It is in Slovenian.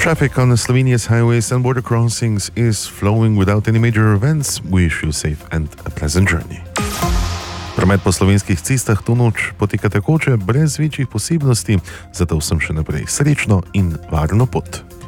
Traffic on Slovenia's highways and border crossings is flowing without any major events. We wish you a safe and a pleasant journey. Promet po slovenskih cestah to noč poteka tekoče, brez večjih posebnosti, zato vsem še naprej srečno in varno pot.